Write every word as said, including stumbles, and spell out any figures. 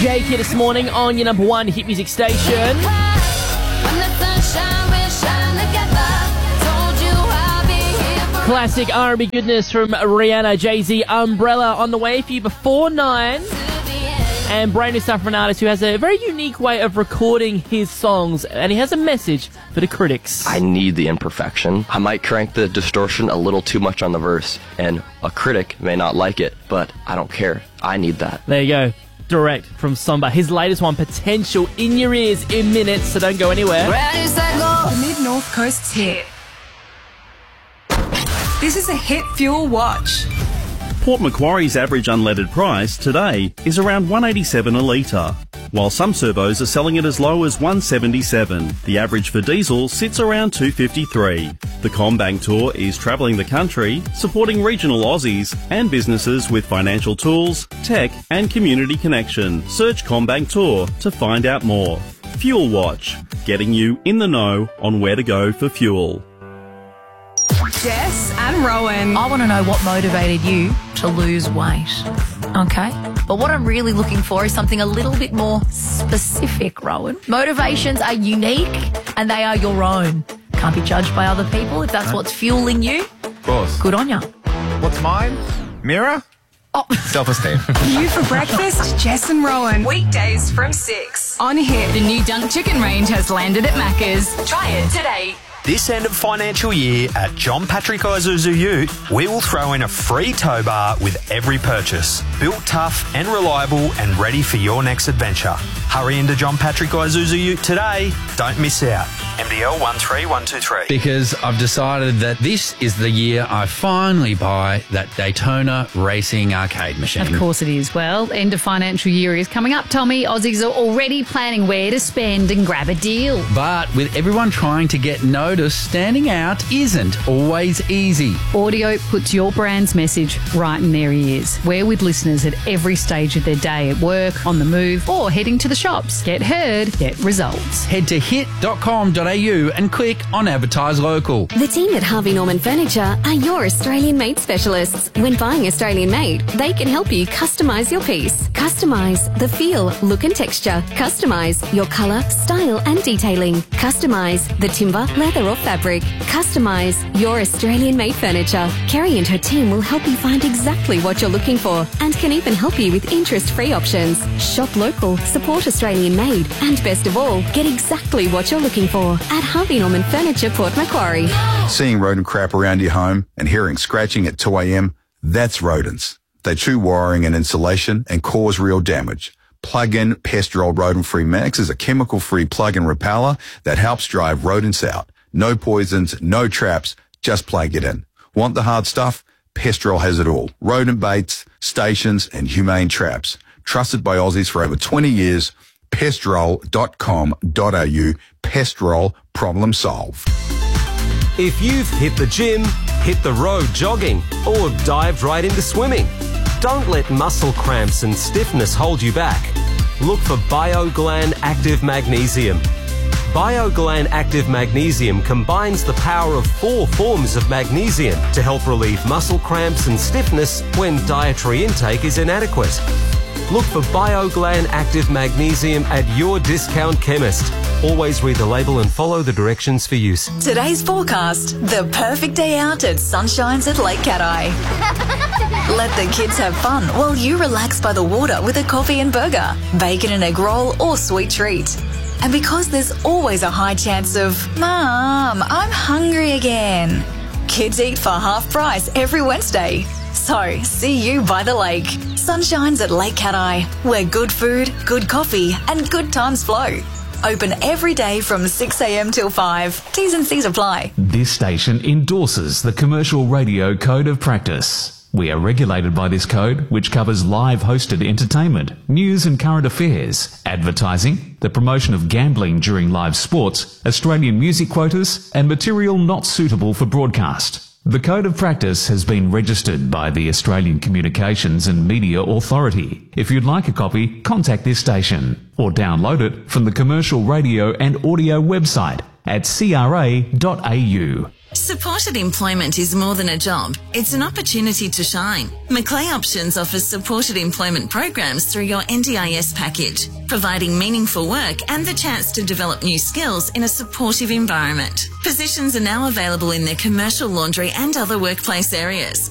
Jake here this morning on your number one hit music station. Classic R and B goodness from Rihanna, Jay-Z, Umbrella on the way for you before nine. And brand new stuff from an artist who has a very unique way of recording his songs, and he has a message for the critics. I need the imperfection. I might crank the distortion a little too much on the verse, and a critic may not like it, but I don't care. I need that. There you go. Direct from Somba. His latest one, Potential, in your ears in minutes, so don't go anywhere. The Mid-North Coast's hit. This is a Hit Fuel Watch. Port Macquarie's average unleaded price today is around one eighty-seven a litre, while some servos are selling it as low as one seventy-seven. The average for diesel sits around two fifty-three. The CommBank Tour is travelling the country, supporting regional Aussies and businesses with financial tools, tech and community connection. Search CommBank Tour to find out more. Fuel Watch, getting you in the know on where to go for fuel. Jess and Rowan. I want to know what motivated you to lose weight, okay? But what I'm really looking for is something a little bit more specific, Rowan. Motivations are unique and they are your own. Can't be judged by other people. If that's what's fueling you, of course. Good on you. What's mine? Mirror? Oh. Self-esteem. You for breakfast, Jess and Rowan. Weekdays from six on Hit. The new Dunk Chicken range has landed at Macca's. Try it today. This end of financial year at John Patrick Isuzu Ute, we will throw in a free tow bar with every purchase. Built tough and reliable and ready for your next adventure. Hurry into John Patrick Isuzu Ute today. Don't miss out. M D L one three one two three. Because I've decided that this is the year I finally buy that Daytona Racing arcade machine. Of course it is. Well, end of financial year is coming up, Tommy. Aussies are already planning where to spend and grab a deal. But with everyone trying to get noticed, standing out isn't always easy. Audio puts your brand's message right in their ears. We're with listeners at every stage of their day, at work, on the move, or heading to the shops. Get heard, get results. Head to hit dot com dot a u and click on Advertise Local. The team at Harvey Norman Furniture are your Australian-made specialists. When buying Australian-made, they can help you customise your piece. Customise the feel, look and texture. Customise your colour, style and detailing. Customise the timber, leather or fabric. Customise your Australian-made furniture. Kerry and her team will help you find exactly what you're looking for and can even help you with interest-free options. Shop local, support Australian-made and best of all, get exactly what you're looking for at Harvey Norman Furniture, Port Macquarie. Seeing rodent crap around your home and hearing scratching at two a m, that's rodents. They chew wiring and insulation and cause real damage. Plug-in Pestrol Rodent-Free Max is a chemical-free plug-in repeller that helps drive rodents out. No poisons, no traps, just plug it in. Want the hard stuff? Pestrol has it all. Rodent baits, stations and humane traps. Trusted by Aussies for over twenty years. Pestrol dot com dot a u. Pestrol, problem solved. If you've hit the gym, hit the road jogging, or dived right into swimming, don't let muscle cramps and stiffness hold you back. Look for BioGlan Active Magnesium. BioGlan Active Magnesium combines the power of four forms of magnesium to help relieve muscle cramps and stiffness when dietary intake is inadequate. Look for BioGlan Active Magnesium at your discount chemist. Always read the label and follow the directions for use. Today's forecast, the perfect day out at Sunshines at Lake Cat-Eye. Let the kids have fun while you relax by the water with a coffee and burger, bacon and egg roll or sweet treat. And because there's always a high chance of, Mum, I'm hungry again, kids eat for half price every Wednesday. So, see you by the lake. Sunshines at Lake Cat-Eye, where good food, good coffee and good times flow. Open every day from six a m till five. T's and C's apply. This station endorses the Commercial Radio Code of Practice. We are regulated by this code, which covers live hosted entertainment, news and current affairs, advertising, the promotion of gambling during live sports, Australian music quotas, and material not suitable for broadcast. The Code of Practice has been registered by the Australian Communications and Media Authority. If you'd like a copy, contact this station or download it from the Commercial Radio and Audio website at c r a dot a u. Supported employment is more than a job. It's an opportunity to shine. Macleay Options offers supported employment programs through your N D I S package, providing meaningful work and the chance to develop new skills in a supportive environment. Positions are now available in their commercial laundry and other workplace areas.